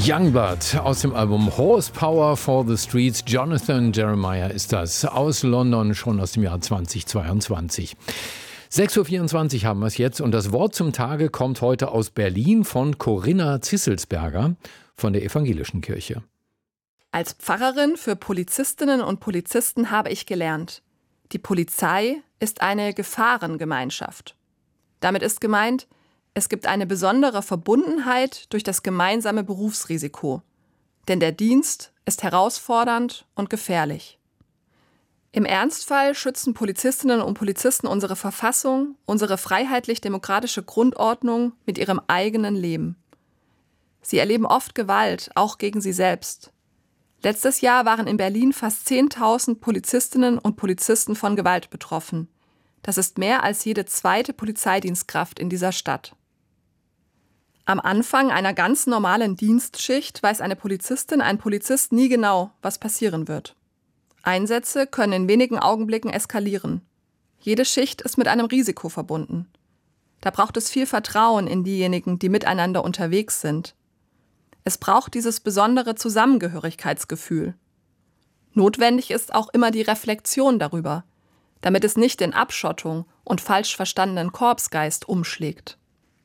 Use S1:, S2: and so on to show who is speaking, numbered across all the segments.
S1: Youngblood aus dem Album Horsepower for the Streets. Jonathan Jeremiah ist das, aus London, schon aus dem Jahr 2022. 6.24 Uhr haben wir es jetzt und das Wort zum Tage kommt heute aus Berlin von Corinna Zisselsberger von der Evangelischen Kirche.
S2: Als Pfarrerin für Polizistinnen und Polizisten habe ich gelernt, die Polizei ist eine Gefahrengemeinschaft. Damit ist gemeint, es gibt eine besondere Verbundenheit durch das gemeinsame Berufsrisiko. Denn der Dienst ist herausfordernd und gefährlich. Im Ernstfall schützen Polizistinnen und Polizisten unsere Verfassung, unsere freiheitlich-demokratische Grundordnung mit ihrem eigenen Leben. Sie erleben oft Gewalt, auch gegen sie selbst. Letztes Jahr waren in Berlin fast 10.000 Polizistinnen und Polizisten von Gewalt betroffen. Das ist mehr als jede zweite Polizeidienstkraft in dieser Stadt. Am Anfang einer ganz normalen Dienstschicht weiß eine Polizistin, ein Polizist nie genau, was passieren wird. Einsätze können in wenigen Augenblicken eskalieren. Jede Schicht ist mit einem Risiko verbunden. Da braucht es viel Vertrauen in diejenigen, die miteinander unterwegs sind. Es braucht dieses besondere Zusammengehörigkeitsgefühl. Notwendig ist auch immer die Reflexion darüber, damit es nicht in Abschottung und falsch verstandenen Korpsgeist umschlägt.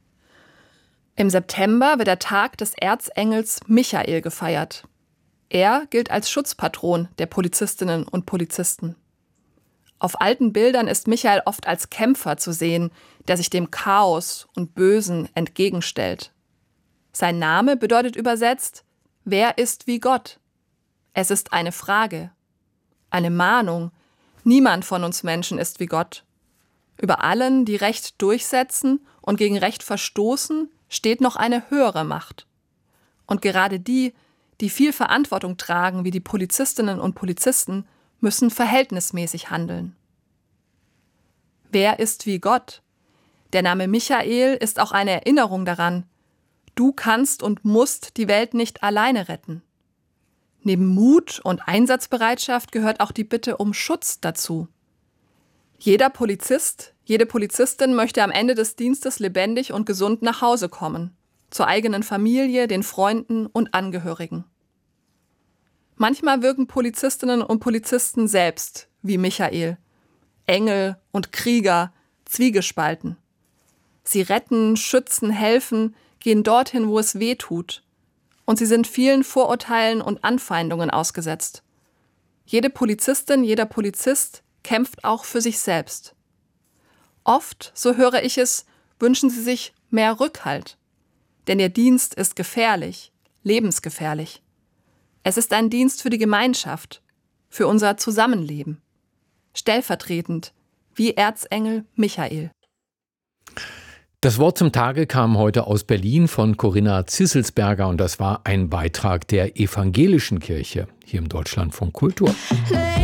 S2: Im September wird der Tag des Erzengels Michael gefeiert. Er gilt als Schutzpatron der Polizistinnen und Polizisten. Auf alten Bildern ist Michael oft als Kämpfer zu sehen, der sich dem Chaos und Bösen entgegenstellt. Sein Name bedeutet übersetzt: Wer ist wie Gott? Es ist eine Frage, eine Mahnung. Niemand von uns Menschen ist wie Gott. Über allen, die Recht durchsetzen und gegen Recht verstoßen, steht noch eine höhere Macht. Und gerade die, die viel Verantwortung tragen, wie die Polizistinnen und Polizisten, müssen verhältnismäßig handeln. Wer ist wie Gott? Der Name Michael ist auch eine Erinnerung daran: Du kannst und musst die Welt nicht alleine retten. Neben Mut und Einsatzbereitschaft gehört auch die Bitte um Schutz dazu. Jeder Polizist, jede Polizistin möchte am Ende des Dienstes lebendig und gesund nach Hause kommen, zur eigenen Familie, den Freunden und Angehörigen. Manchmal wirken Polizistinnen und Polizisten selbst wie Michael, Engel und Krieger, zwiegespalten. Sie retten, schützen, helfen, gehen dorthin, wo es weh tut. Und sie sind vielen Vorurteilen und Anfeindungen ausgesetzt. Jede Polizistin, jeder Polizist kämpft auch für sich selbst. Oft, so höre ich es, wünschen sie sich mehr Rückhalt. Denn ihr Dienst ist gefährlich, lebensgefährlich. Es ist ein Dienst für die Gemeinschaft, für unser Zusammenleben. Stellvertretend wie Erzengel Michael.
S1: Das Wort zum Tage kam heute aus Berlin von Corinna Zisselsberger und das war ein Beitrag der Evangelischen Kirche hier im Deutschlandfunk Kultur.